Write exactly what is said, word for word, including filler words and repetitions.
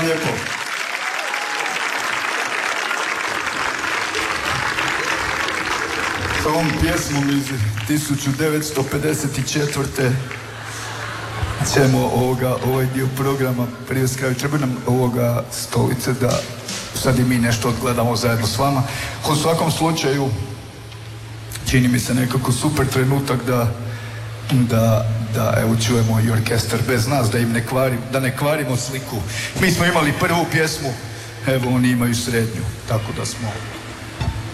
vam lijepo. Sa ovom pjesmom iz tisuću devetsto pedeset četvrte ćemo ovoga, ovaj dio programa prije skraju. Treba nam ovoga stolice da sad i mi nešto odgledamo zajedno s vama. U svakom slučaju čini mi se nekako super trenutak da da, da evo čujemo i orkestar bez nas, da im ne kvarim, da ne kvarimo sliku. Mi smo imali prvu pjesmu, evo oni imaju srednju, tako da smo